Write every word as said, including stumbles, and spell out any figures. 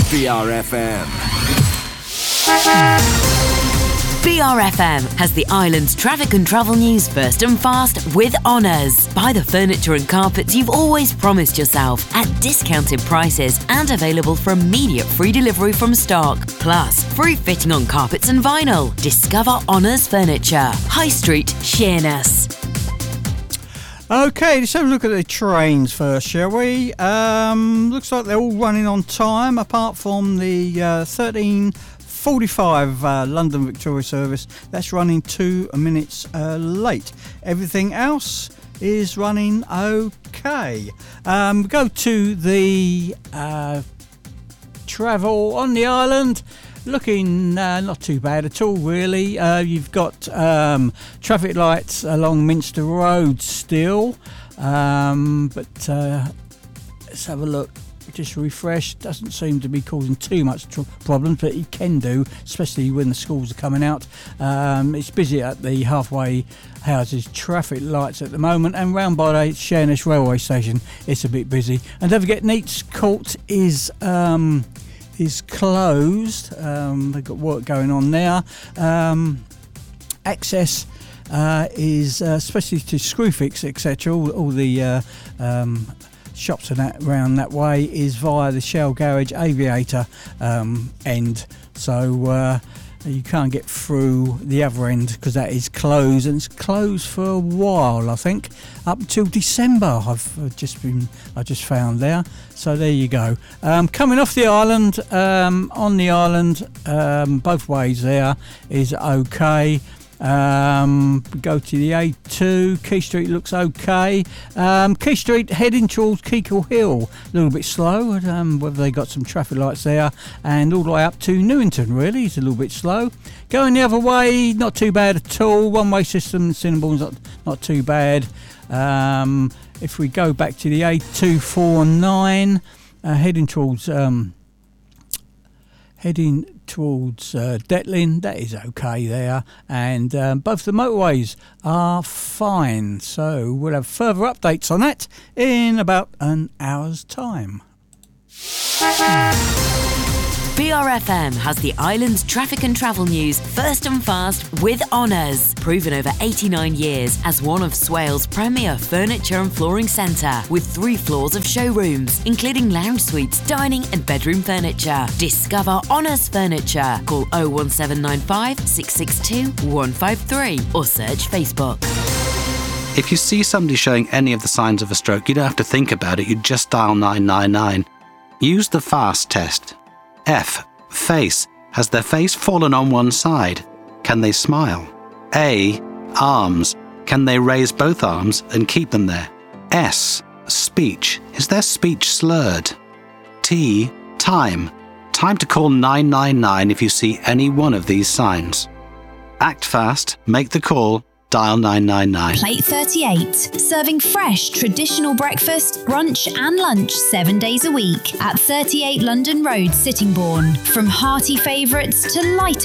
B R F M. B R F M has the island's traffic and travel news first and fast with Honours. Buy the furniture and carpets you've always promised yourself at discounted prices and available for immediate free delivery from stock. Plus, free fitting on carpets and vinyl. Discover Honours Furniture. High Street, Sheerness. Okay, let's have a look at the trains first, shall we? Um, looks like they're all running on time, apart from the uh, thirteen forty-five uh, London Victoria service. That's running two minutes uh, late. Everything else is running okay. Um, go to the uh, travel on the island. Looking uh, not too bad at all, really. Uh, you've got um, traffic lights along Minster Road still, um, but uh, let's have a look. Just refresh. Doesn't seem to be causing too much tr- problems, but it can do, especially when the schools are coming out. Um, it's busy at the halfway houses traffic lights at the moment, and round by the Sheerness railway station, it's a bit busy. And don't forget, Neats Court is. Um, is closed. Um, they've got work going on there. Um, access uh, is, uh, especially to Screwfix, et cetera, all, all the uh, um, shops and that around that way is via the Shell Garage Aviator um, end. So uh, you can't get through the other end because that is closed, and it's closed for a while, I think, up until December. I've just been, I just found there. So there you go. Um, coming off the island, um, on the island, um, both ways there is okay. Um, go to the A two. Quay Street looks okay. Um, Quay Street heading towards Keekle Hill, a little bit slow. Um, whether they got some traffic lights there, and all the way up to Newington, really, it's a little bit slow. Going the other way, not too bad at all. One way system, Cinnabon's not not too bad. Um, if we go back to the A two forty-nine, uh, heading towards um, heading. towards uh, Detlin, that is okay there, and um, both the motorways are fine, so we'll have further updates on that in about an hour's time. B R F M has the island's traffic and travel news first and fast with Honours. Proven over eighty-nine years as one of Swales' premier furniture and flooring centre, with three floors of showrooms, including lounge suites, dining and bedroom furniture. Discover Honours Furniture. Call oh one seven nine five, six six two, one five three or search Facebook. If you see somebody showing any of the signs of a stroke, you don't have to think about it, you just dial nine nine nine. Use the FAST test. F. Face. Has their face fallen on one side? Can they smile? A. Arms. Can they raise both arms and keep them there? S. Speech. Is their speech slurred? T. Time. Time to call nine nine nine if you see any one of these signs. Act fast, make the call, dial nine nine nine. Plate thirty-eight, serving fresh traditional breakfast, brunch and lunch seven days a week at thirty-eight London Road, Sittingbourne. From hearty favourites to light